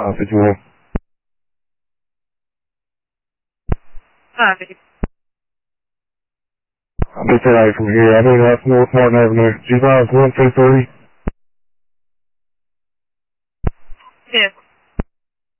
51. Copy. I'll take that out from here. I mean, that's North Martin Avenue. G-Miles 1 through 3. Yes.